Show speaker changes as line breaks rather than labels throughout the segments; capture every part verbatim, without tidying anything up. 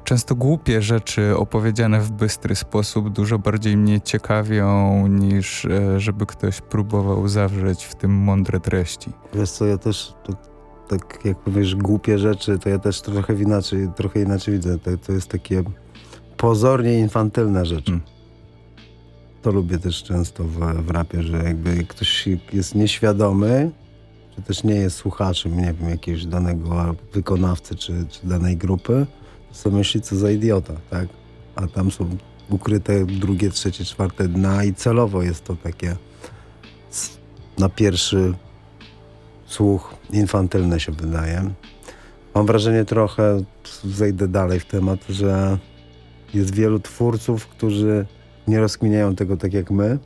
często głupie rzeczy opowiedziane w bystry sposób dużo bardziej mnie ciekawią, niż e, żeby ktoś próbował zawrzeć w tym mądre treści.
Wiesz co, ja też, to, tak jak powiesz głupie rzeczy, to ja też trochę inaczej, trochę inaczej widzę. To, to jest takie pozornie infantylne rzeczy. Hmm. To lubię też często w, w rapie, że jakby ktoś jest nieświadomy, czy też nie jest słuchaczem, nie wiem, jakiegoś danego wykonawcy, czy, czy danej grupy, to sobie myśli, co za idiota, tak? A tam są ukryte drugie, trzecie, czwarte dna i celowo jest to takie na pierwszy słuch infantylne się wydaje. Mam wrażenie trochę, zejdę dalej w temat, że jest wielu twórców, którzy nie rozkminiają tego tak jak my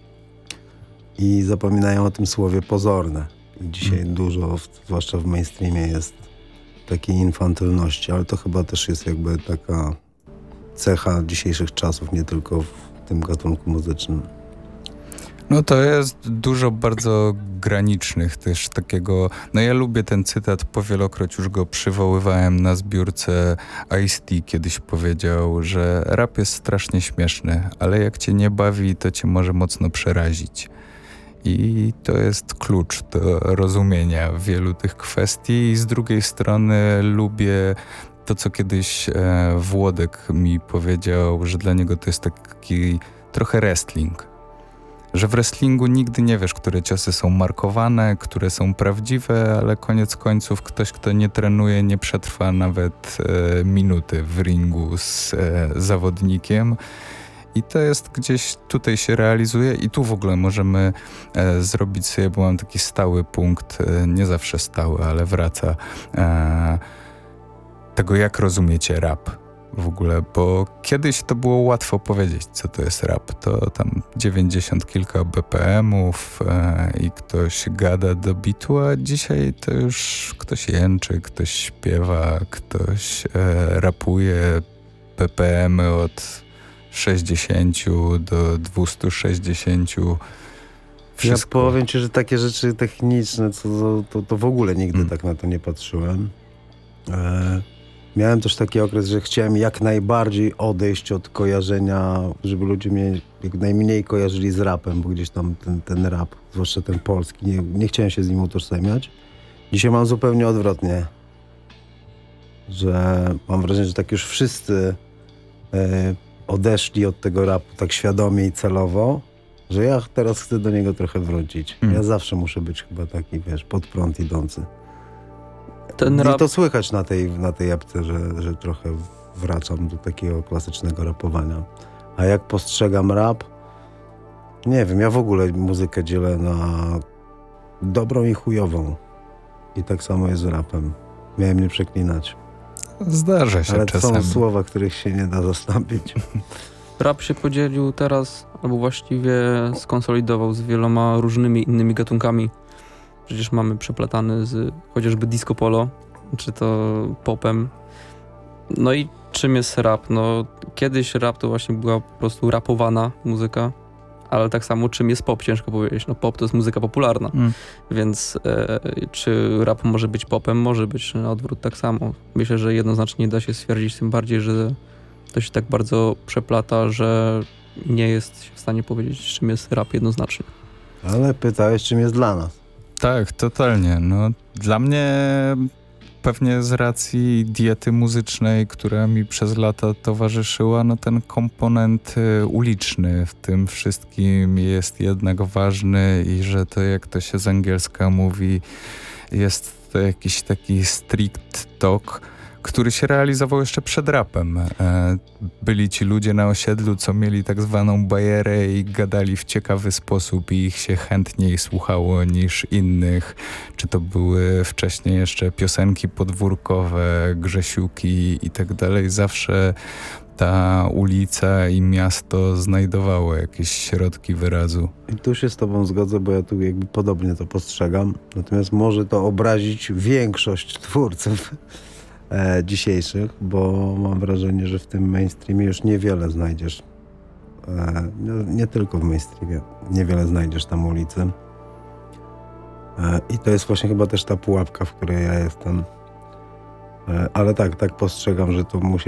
i zapominają o tym słowie pozorne. I dzisiaj hmm. dużo, zwłaszcza w mainstreamie, jest takiej infantylności, ale to chyba też jest jakby taka cecha dzisiejszych czasów, nie tylko w tym gatunku muzycznym.
No to jest dużo bardzo granicznych też takiego, no ja lubię ten cytat, powielokroć już go przywoływałem na zbiórce. Ice-T kiedyś powiedział, że rap jest strasznie śmieszny, ale jak cię nie bawi, to cię może mocno przerazić. I to jest klucz do rozumienia wielu tych kwestii. I z drugiej strony lubię to, co kiedyś e, Włodek mi powiedział, że dla niego to jest taki trochę wrestling. Że w wrestlingu nigdy nie wiesz, które ciosy są markowane, które są prawdziwe, ale koniec końców ktoś, kto nie trenuje, nie przetrwa nawet e, minuty w ringu z e, zawodnikiem. I to jest gdzieś tutaj się realizuje i tu w ogóle możemy e, zrobić sobie, bo mam taki stały punkt, e, nie zawsze stały, ale wraca e, tego, jak rozumiecie rap w ogóle, bo kiedyś to było łatwo powiedzieć, co to jest rap. To tam dziewięćdziesiąt kilka B P M-ów e, i ktoś gada do bitu, a dzisiaj to już ktoś jęczy, ktoś śpiewa, ktoś e, rapuje B P M-y od sześćdziesiąt do dwieście sześćdziesiąt. Wszystko.
Ja powiem ci, że takie rzeczy techniczne, co, to, to w ogóle nigdy hmm. tak na to nie patrzyłem. E, miałem też taki okres, że chciałem jak najbardziej odejść od kojarzenia, żeby ludzie mnie jak najmniej kojarzyli z rapem, bo gdzieś tam ten, ten rap, zwłaszcza ten polski, nie, nie chciałem się z nim utożsamiać. Dzisiaj mam zupełnie odwrotnie, że mam wrażenie, że tak już wszyscy e, odeszli od tego rapu tak świadomie i celowo, że ja teraz chcę do niego trochę wrócić. Mm. Ja zawsze muszę być chyba taki, wiesz, pod prąd idący. Ten rap... I to słychać na tej, na tej apce, że, że trochę wracam do takiego klasycznego rapowania. A jak postrzegam rap? Nie wiem, ja w ogóle muzykę dzielę na dobrą i chujową. I tak samo jest z rapem. Miałem nie przeklinać.
Zdarza się
ale
czasami.
Ale są słowa, których się nie da zastąpić.
Rap się podzielił teraz, albo właściwie skonsolidował z wieloma różnymi innymi gatunkami. Przecież mamy przeplatany z chociażby disco polo, czy to popem. No i czym jest rap? No kiedyś rap to właśnie była po prostu rapowana muzyka, ale tak samo czym jest pop, ciężko powiedzieć. No pop to jest muzyka popularna, mm. więc e, czy rap może być popem? Może być, na odwrót tak samo. Myślę, że jednoznacznie nie da się stwierdzić, tym bardziej, że to się tak bardzo przeplata, że nie jest się w stanie powiedzieć, czym jest rap jednoznacznie.
Ale pytałeś, czym jest dla nas.
Tak, totalnie. No, dla mnie pewnie z racji diety muzycznej, która mi przez lata towarzyszyła, no ten komponent y, uliczny w tym wszystkim jest jednak ważny i że to, jak to się z angielska mówi, jest to jakiś taki strict talk, który się realizował jeszcze przed rapem. Byli ci ludzie na osiedlu, co mieli tak zwaną bajerę i gadali w ciekawy sposób i ich się chętniej słuchało niż innych. Czy to były wcześniej jeszcze piosenki podwórkowe, Grzesiuki i tak dalej. Zawsze ta ulica i miasto znajdowało jakieś środki wyrazu.
I tu się z tobą zgodzę, bo ja tu jakby podobnie to postrzegam. Natomiast może to obrazić większość twórców E, dzisiejszych, bo mam wrażenie, że w tym mainstreamie już niewiele znajdziesz. E, nie, nie tylko w mainstreamie. Niewiele znajdziesz tam ulicy. E, I to jest właśnie chyba też ta pułapka, w której ja jestem. E, ale tak, tak postrzegam, że to musi